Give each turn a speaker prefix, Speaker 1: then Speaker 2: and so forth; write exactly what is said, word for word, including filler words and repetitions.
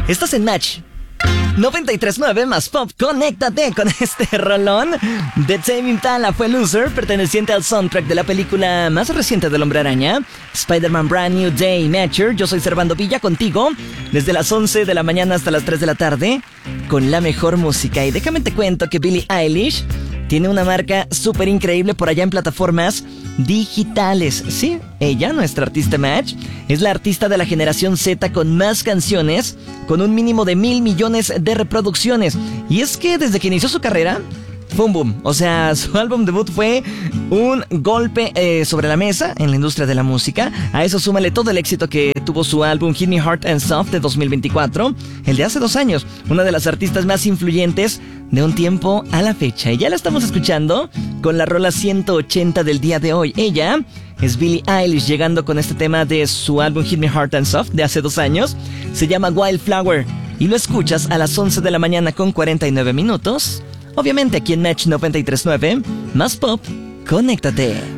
Speaker 1: Estás en Match noventa y tres punto nueve más Pop. Conéctate con este rolón de Tame Impala. Fue Loser, perteneciente al soundtrack de la película más reciente del Hombre Araña, Spider-Man Brand New Day. Matcher, yo soy Servando Villa, contigo desde las once de la mañana hasta las tres de la tarde con la mejor música. Y déjame te cuento que Billie Eilish tiene una marca súper increíble por allá en plataformas digitales. Sí, ella, nuestra artista Match, es la artista de la generación Z con más canciones, con un mínimo de mil millones de reproducciones. Y es que desde que inició su carrera, fue un boom. O sea, su álbum debut fue un golpe eh, sobre la mesa en la industria de la música. A eso súmale todo el éxito que tuvo su álbum Hit Me Hard and Soft de dos mil veinticuatro, el de hace dos años. Una de las artistas más influyentes de un tiempo a la fecha. Y ya la estamos escuchando con la rola ciento ochenta del día de hoy. Ella es Billie Eilish, llegando con este tema de su álbum Hit Me Hard and Soft de hace dos años. Se llama Wildflower y lo escuchas a las once de la mañana con cuarenta y nueve minutos. Obviamente aquí en Match noventa y tres punto nueve, más Pop, conéctate.